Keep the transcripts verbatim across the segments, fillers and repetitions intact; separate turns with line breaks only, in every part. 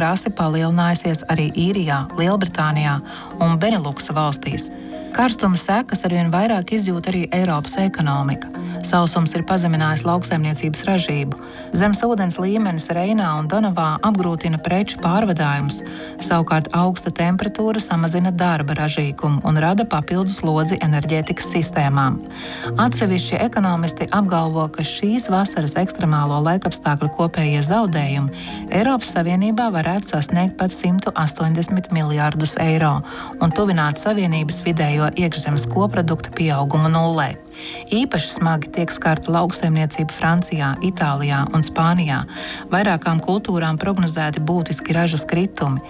krasi palielinājusies arī Īrijā, Lielbritānijā un Beneluksa valstīs. Karstuma sekas arvien vairāk izjūt arī Eiropas ekonomika. Sausums ir pazeminājis lauksaimniecības ražību. Zemes ūdens līmenis Reinā un Donavā apgrūtina preču pārvadājumus, savukārt augsta temperatūra samazina darba ražīgumu un rada papildus slodzi enerģētikas sistēmām. Atsevišķi ekonomisti apgalvo, ka šīs vasaras ekstremālo laikapstākļu kopējie zaudējumi Eiropas Savienībā varētu sasniegt pat simt astoņdesmit miljārdus eiro un tuvināt Savienības vidējo iekšzemes koprodukta pieaugumu nullē. Īpaši smagi tiek skarta lauksaimniecība Francijā, Itālijā un Spānijā. Vairākām kultūrām prognozēti būtiski ražas kritumi.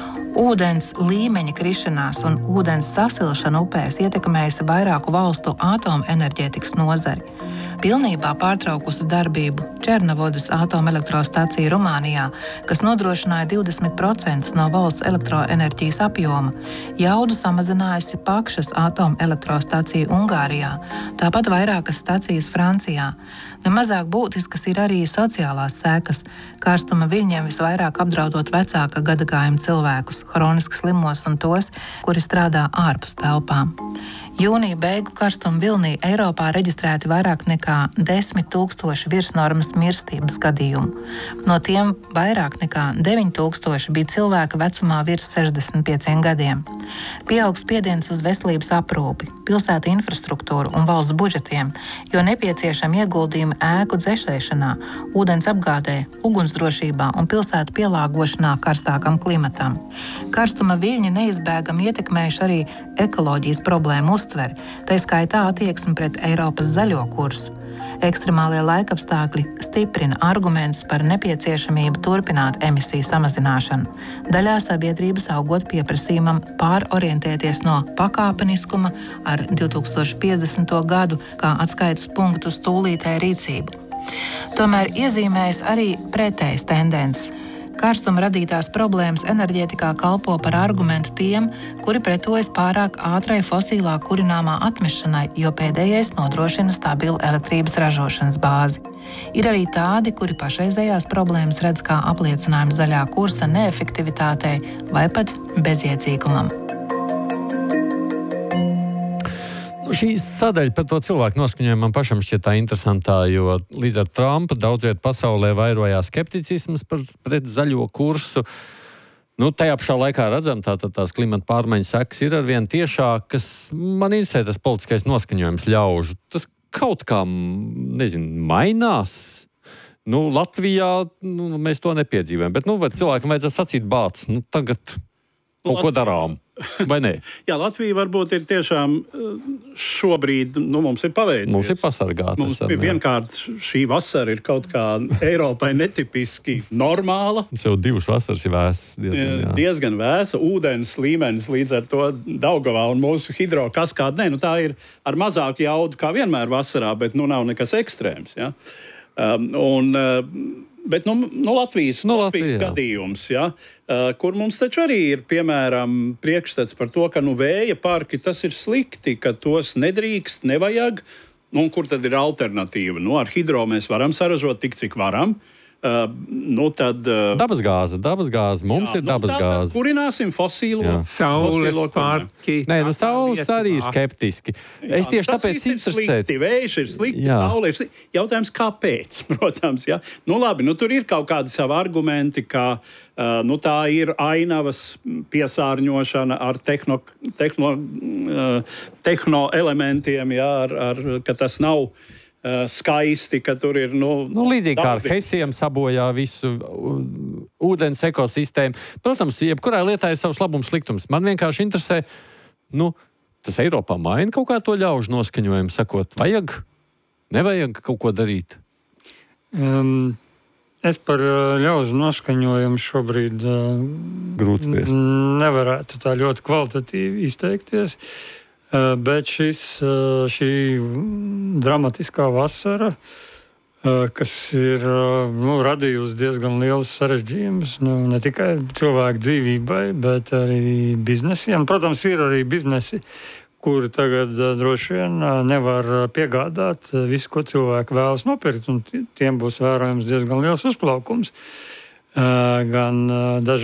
Ūdens līmeņa krišanās un ūdens sasilšana upēs ietekmējusi vairāku valstu atomenerģētikas nozari. Pilnībā pārtraukusi darbību Černavodas atomelektrostacija Rumānijā, kas nodrošināja divdesmit procentus no valsts elektroenerģijas apjoma, jaudu samazinājusi Pakšas atomelektrostacija Ungārijā, tāpat vairākas stacijas Francijā. Nemazāk būtiskas ir arī sociālās sekas, karstuma viļņiem visvairāk apdraudot vecāka gadagājuma cilvēkus, hroniski slimos un tos, kuri strādā ārpus telpām. Jūnija beigu karstuma vilnī Eiropā reģistrēti vairāk nekā desmit tūkstoši virsnormas mirstības gadījumu. No tiem vairāk nekā deviņi tūkstoši bija cilvēka vecumā virs sešdesmit pieciem gadiem. Pieaug spiediens uz veselības aprūpi, pilsētu infrastruktūru un valsts budžetiem, jo nepieciešami ieguldījumi ēku dzešēšanā, ūdens apgādē, ugunsdrošībā un pilsētu pielāgošanā karstākam klimatam. Karstuma viļņi neizbēgami ietekmējuši arī ekoloģijas problēmu uztveri, tā skaitā attieksmi pret Eiropas zaļo kursu. Ekstremālie laikapstākļi stiprina argumentus par nepieciešamību turpināt emisiju samazināšanu. Daļā sabiedrības augot pieprasījumam pārorientēties no pakāpeniskuma ar divi tūkstoši piecdesmito gadu kā atskaites punktu uz tūlītēju rīcību. Tomēr iezīmējas arī pretējas tendences. Karstuma radītās problēmas enerģētikā kalpo par argumentu tiem, kuri pretojas pārāk ātrai fosilā kurināmā atmešanai, jo pēdējais nodrošina stabilu elektrības ražošanas bāzi. Ir arī tādi, kuri pašreizējās problēmas redz kā apliecinājumu zaļā kursa neefektivitātei vai pat bezjēdzīgumam.
Šī sadaļa par to cilvēku noskaņojumu man pašam šķiet tā interesantā, jo līdz ar Trumpu daudz viet pasaulē vairojās skepticisms par, pret zaļo kursu. Nu, tajā pašā laikā redzam, tātad tās klimata pārmaiņas sekas ir arvien tiešākas. Man interesē tas politiskais noskaņojums ļaužu. Tas kaut kā, nezinu, mainās. Nu, Latvijā nu, mēs to nepiedzīvojam, bet nu, vai cilvēkam vajadzētu sacīt bāc, nu, tagad kaut ko darām. Vai ne?
Jā, Latvija varbūt ir tiešām šobrīd, nu, mums ir paveicies.
Mums ir pasargāta.
Mums esam, vienkārt šī vasara ir kaut kā Eiropai netipiski normāla.
Mums jau divas vasaras ir vēsas. Diezgan, jā.
diezgan vēsa. Ūdens līmenis līdz ar to Daugavā un mūsu hidrokaskāde. Nē, nu tā ir ar mazāku jaudu kā vienmēr vasarā, bet nu nav nekas ekstrēms. Ja? Um, un... Uh, Bet nu, nu Latvijas,
nu,
Latvijas
Latvijā.
gadījums, ja, uh, kur mums taču arī ir, piemēram, priekšstats par to, ka nu, vēja parki tas ir slikti, ka tos nedrīkst, nevajag, nu, un kur tad ir alternatīva? Nu, ar hidro mēs varam saražot tik, cik varam. Uh, nu, tad, uh,
dabasgāze, dabasgāze, mums jā, ir dabasgāze.
Nu, kurināsim fosīlo.
Saules parki.
Nē, nu saules arī skeptiski.
Jā,
es tieši tāpēc interesēju.
Vējš ir slikti, saule ir slikti. Jautājums, kāpēc, protams, ja? Nu labi, nu tur ir kaut kādi savi argumenti, ka uh, nu tā ir ainavas piesārņošana ar tehno, tehno, uh, tehno elementiem, ja, ar, ar, ka tas nav skaisti, ka tur ir, nu...
Nu, līdzīgi kā ar hesiem sabojā visu ūdens ekosistēmu. Protams, jebkurai lietai ir savs labums sliktums. Man vienkārši interesē, nu, tas Eiropā maina kaut kā to ļaužu noskaņojumu, sakot, vajag, nevajag kaut ko darīt?
Um, es par ļaužu noskaņojumu šobrīd uh,
grūti spriest.
Nevarētu tā ļoti kvalitatīvi izteikties. Bet šis, šī dramatiskā vasara, kas ir nu, radījusi diezgan liels sarežģījums nu, ne tikai cilvēku dzīvībai, bet arī biznesiem. Protams, ir arī biznesi, kuri tagad droši vien nevar piegādāt visu, ko cilvēki vēlas nopirkt, un tiem būs vērojams diezgan liels uzplaukums. Gan daži